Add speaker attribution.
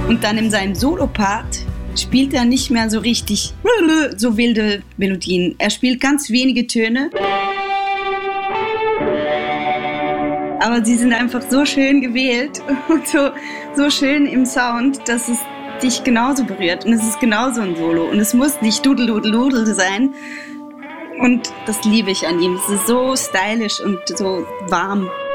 Speaker 1: Und dann in seinem Solopart spielt er nicht mehr so richtig so wilde Melodien. Er spielt ganz wenige Töne. Aber sie sind einfach so schön gewählt und so schön im Sound, dass es dich genauso berührt. Und es ist genauso ein Solo. Und es muss nicht Dudel sein. Und das liebe ich an ihm. Es ist so stylisch und so warm.